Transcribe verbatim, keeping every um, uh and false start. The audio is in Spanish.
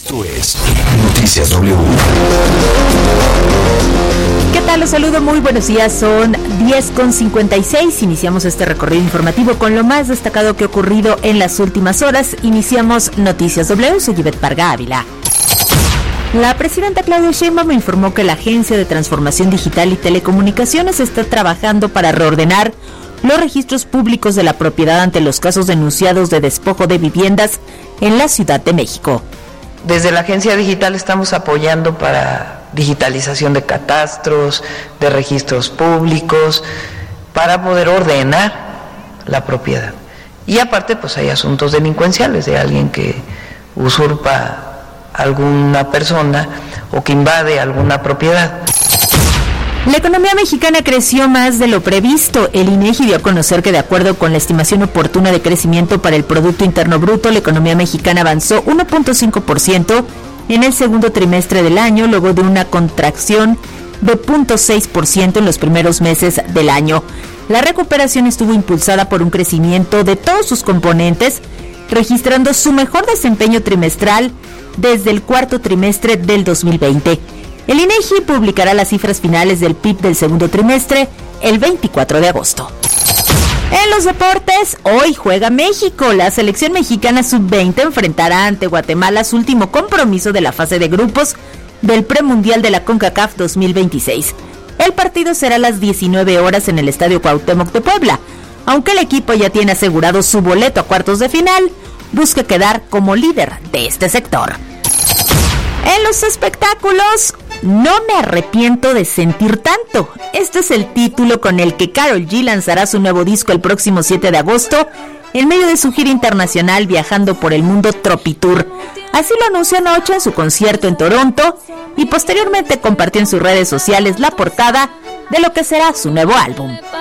Esto es Noticias W. ¿Qué tal? Los saludo, muy buenos días, son diez con cincuenta y seis, iniciamos este recorrido informativo con lo más destacado que ha ocurrido en las últimas horas. Iniciamos Noticias W, soy Ivette Parga Ávila. La presidenta Claudia Sheinbaum informó que la Agencia de Transformación Digital y Telecomunicaciones está trabajando para reordenar los registros públicos de la propiedad ante los casos denunciados de despojo de viviendas en la Ciudad de México. Desde la Agencia Digital estamos apoyando para digitalización de catastros, de registros públicos, para poder ordenar la propiedad. Y aparte, pues hay asuntos delincuenciales de alguien que usurpa a alguna persona o que invade alguna propiedad. La economía mexicana creció más de lo previsto. El INEGI dio a conocer que, de acuerdo con la estimación oportuna de crecimiento para el Producto Interno Bruto, la economía mexicana avanzó uno punto cinco por ciento en el segundo trimestre del año, luego de una contracción de cero punto seis por ciento en los primeros meses del año. La recuperación estuvo impulsada por un crecimiento de todos sus componentes, registrando su mejor desempeño trimestral desde el cuarto trimestre del dos mil veinte. El INEGI publicará las cifras finales del P I B del segundo trimestre el veinticuatro de agosto. En los deportes, hoy juega México. La selección mexicana sub veinte enfrentará ante Guatemala su último compromiso de la fase de grupos del premundial de la CONCACAF dos mil veintiséis. El partido será a las diecinueve horas en el Estadio Cuauhtémoc de Puebla. Aunque el equipo ya tiene asegurado su boleto a cuartos de final, busca quedar como líder de este sector. En los espectáculos, no me arrepiento de sentir tanto. Este es el título con el que Karol G lanzará su nuevo disco el próximo siete de agosto, en medio de su gira internacional viajando por el mundo Tropitour. Así lo anunció anoche en su concierto en Toronto y posteriormente compartió en sus redes sociales la portada de lo que será su nuevo álbum.